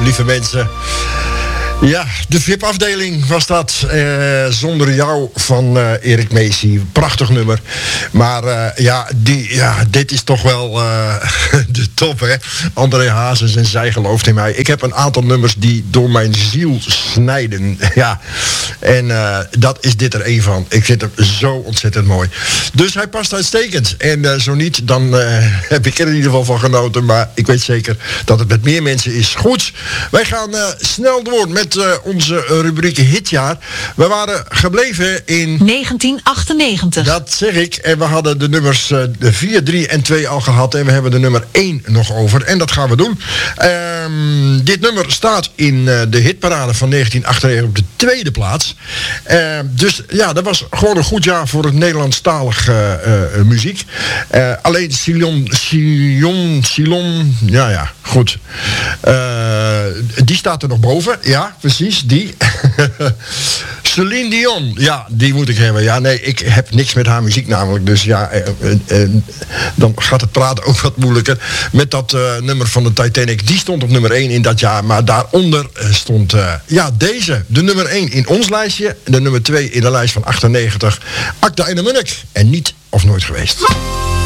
lieve mensen. Ja, de VIP-afdeling was dat. Zonder jou van Erik Meesie. Prachtig nummer. Maar dit is toch wel de top, hè. André Hazes en Zij gelooft in mij. Ik heb een aantal nummers die door mijn ziel snijden. Ja, en dat is dit er één van. Ik vind hem zo ontzettend mooi. Dus hij past uitstekend. En zo niet, dan heb ik er in ieder geval van genoten. Maar ik weet zeker dat het met meer mensen is. Goed, wij gaan snel door met onze rubriek Hitjaar. We waren gebleven in 1998. Dat zeg ik. En we hadden de nummers 4, 3 en 2 al gehad. En we hebben de nummer 1 nog over. En dat gaan we doen. Dit nummer staat in de hitparade van 1998 op de tweede plaats. Dus ja, dat was gewoon een goed jaar voor het Nederlandstalige muziek. Alleen Silon, ja, goed. Die staat er nog boven. Ja, precies, die. Celine Dion, ja, die moet ik hebben. Ja, nee, ik heb niks met haar muziek namelijk. Dus ja, dan gaat het praten ook wat moeilijker. Met dat nummer van de Titanic, die stond op nummer 1 in dat jaar. Maar daaronder stond, deze, de nummer 1 in ons lijstje. De nummer 2 in de lijst van 98. Akda en de Munnik. En niet of nooit geweest.